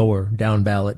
or down ballot.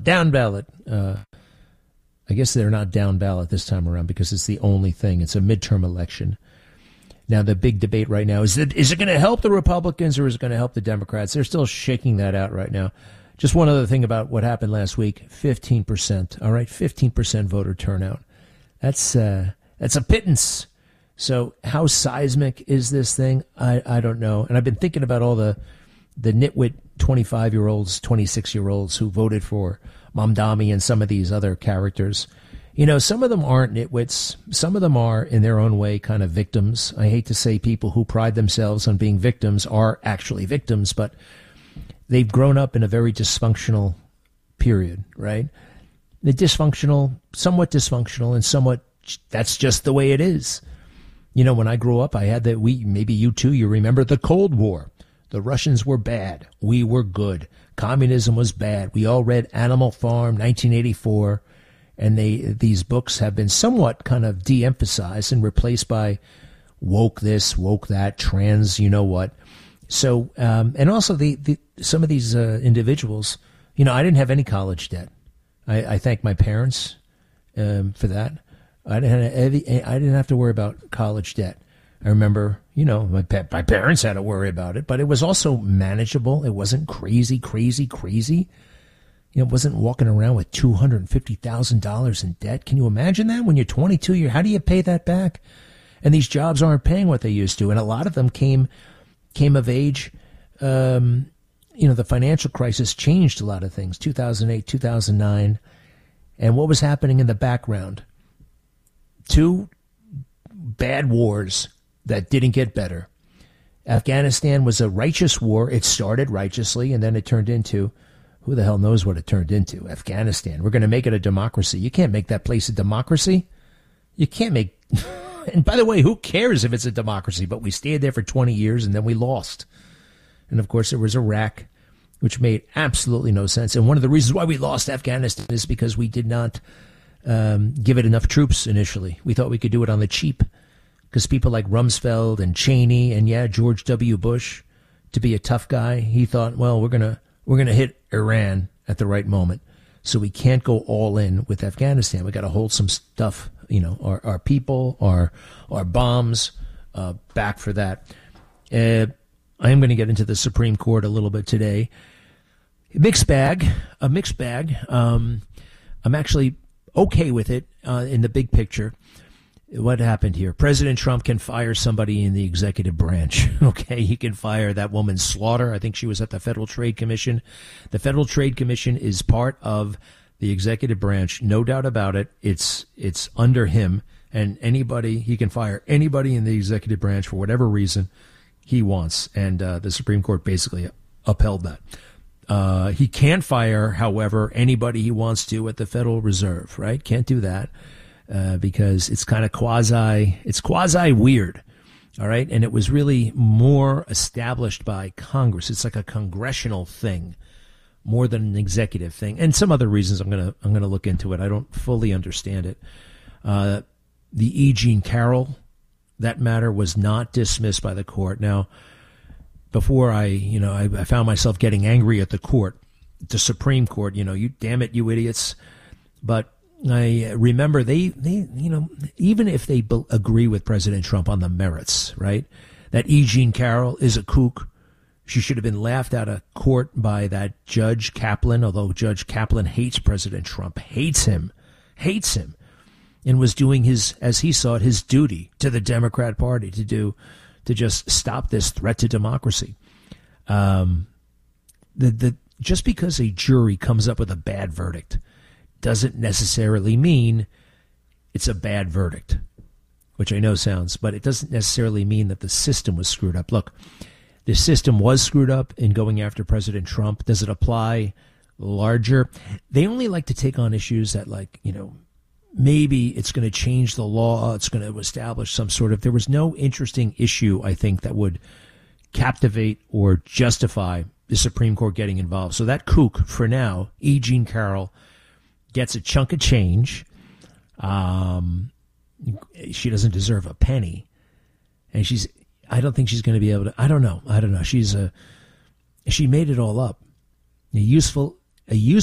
I guess they're not down ballot this time around because it's the only thing. It's a midterm election. Now, the big debate right now is it going to help the Republicans or is it going to help the Democrats? They're still shaking that out right now. Just one other thing about what happened last week, 15%. All right, 15% voter turnout. That's a pittance. So how seismic is this thing? I don't know. And I've been thinking about all the nitwit 25-year-olds, 26-year-olds who voted for Mamdani and some of these other characters. You know, some of them aren't nitwits. Some of them are, in their own way, kind of victims. I hate to say people who pride themselves on being victims are actually victims, but they've grown up in a very dysfunctional period, right? They're dysfunctional, and somewhat that's just the way it is. You know, when I grew up, I had maybe you too, you remember the Cold War. The Russians were bad. We were good. Communism was bad. We all read Animal Farm, 1984, and these books have been somewhat kind of de-emphasized and replaced by woke this, woke that, trans, you know what. So, and also some of these individuals, you know, I didn't have any college debt. I thank my parents for that. I didn't have to worry about college debt. I remember, you know, my parents had to worry about it, but it was also manageable. It wasn't crazy. You know, it wasn't walking around with $250,000 in debt. Can you imagine that when you're 22? How do you pay that back? And these jobs aren't paying what they used to. And a lot of them came of age. You know, the financial crisis changed a lot of things, 2008, 2009. And what was happening in the background? Two bad wars that didn't get better. Afghanistan was a righteous war. It started righteously, and then it turned into, who the hell knows what it turned into? Afghanistan. We're going to make it a democracy. You can't make that place a democracy. You can't make... And by the way, who cares if it's a democracy? But we stayed there for 20 years, and then we lost. And, of course, there was Iraq, which made absolutely no sense. And one of the reasons why we lost Afghanistan is because we did not give it enough troops initially. We thought we could do it on the cheap because people like Rumsfeld and Cheney and, George W. Bush, to be a tough guy, he thought, well, we're gonna hit Iran at the right moment. So we can't go all in with Afghanistan. We got to hold some stuff, you know, our people, our bombs back for that. I am going to get into the Supreme Court a little bit today. A mixed bag. I'm actually okay with it in the big picture. What happened here? President Trump can fire somebody in the executive branch. Okay, he can fire that woman Slaughter. I think she was at the Federal Trade Commission. The Federal Trade Commission is part of the executive branch, no doubt about it. It's under him, and he can fire anybody in the executive branch for whatever reason he wants. And the Supreme Court basically upheld that. He can't fire, however, anybody he wants to at the Federal Reserve, right? Can't do that. Because it's kind of quasi weird. All right. And it was really more established by Congress. It's like a congressional thing more than an executive thing. And some other reasons I'm going to look into it. I don't fully understand it. The E. Jean Carroll, that matter was not dismissed by the court. Now, before I found myself getting angry at the Supreme Court, you damn it, you idiots. But I remember they even if they agree with President Trump on the merits, right, that E. Jean Carroll is a kook. She should have been laughed out of court by that Judge Kaplan, although Judge Kaplan hates President Trump, hates him, and was doing as he saw it, his duty to the Democrat Party to just stop this threat to democracy. Just because a jury comes up with a bad verdict doesn't necessarily mean it's a bad verdict, which I know sounds, but it doesn't necessarily mean that the system was screwed up. Look, the system was screwed up in going after President Trump. Does it apply larger? They only like to take on issues that, maybe it's going to change the law. It's going to establish some sort of, there was no interesting issue, I think, that would captivate or justify the Supreme Court getting involved. So that kook, for now, E. Jean Carroll, gets a chunk of change. She doesn't deserve a penny. And I don't think she's going to be able to, I don't know. She made it all up. A useful a